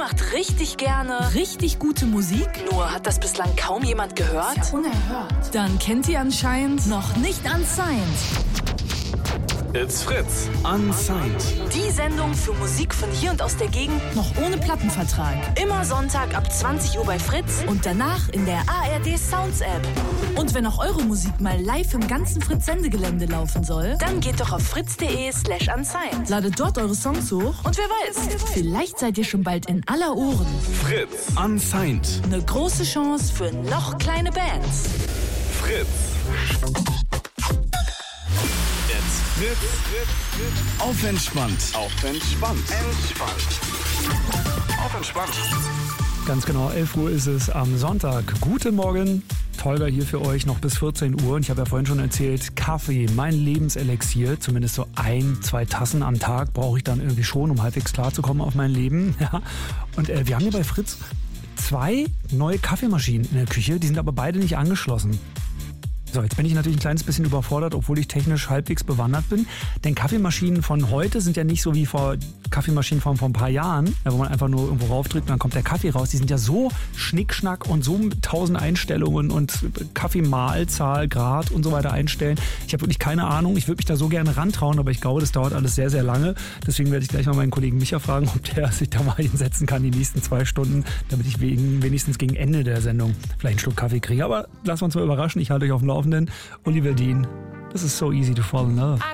macht richtig gerne richtig gute Musik. Nur hat das bislang kaum jemand gehört? Ist ja unerhört. Dann kennt ihr anscheinend noch nicht Unsigned. It's Fritz. Unsigned. Die Sendung für Musik von hier und aus der Gegend. Noch ohne Plattenvertrag. Immer Sonntag ab 20 Uhr bei Fritz. Und danach in der ARD Sounds App. Und wenn auch eure Musik mal live im ganzen Fritz-Sendegelände laufen soll, dann geht doch auf fritz.de/unsigned. Ladet dort eure Songs hoch. Und wer weiß, vielleicht seid ihr schon bald in aller Ohren. Fritz. Unsigned. Eine große Chance für noch kleine Bands. Fritz. Auf entspannt. Auf entspannt. Auf entspannt. Ganz genau, 11 Uhr ist es am Sonntag. Guten Morgen, Tolga hier für euch noch bis 14 Uhr. Und ich habe ja vorhin schon erzählt, Kaffee, mein Lebenselixier. Zumindest so 1-2 Tassen am Tag brauche ich dann irgendwie schon, um halbwegs klarzukommen auf mein Leben. Ja. Und wir haben hier bei Fritz 2 neue Kaffeemaschinen in der Küche. Die sind aber beide nicht angeschlossen. So, jetzt bin ich natürlich ein kleines bisschen überfordert, obwohl ich technisch halbwegs bewandert bin. Denn Kaffeemaschinen von heute sind ja nicht so wie Kaffeemaschinen von vor ein paar Jahren, wo man einfach nur irgendwo raufdrückt und dann kommt der Kaffee raus. Die sind ja so schnickschnack und so mit 1000 Einstellungen und Kaffeemahlzahl, Grad und so weiter einstellen. Ich habe wirklich keine Ahnung. Ich würde mich da so gerne rantrauen, aber ich glaube, das dauert alles sehr, sehr lange. Deswegen werde ich gleich mal meinen Kollegen Micha fragen, ob der sich da mal hinsetzen kann die nächsten 2 Stunden, damit ich wenigstens gegen Ende der Sendung vielleicht einen Schluck Kaffee kriege. Aber lassen wir uns mal überraschen. Ich halte euch auf dem Laufenden. Oliver Dean, this is so easy to fall in love. I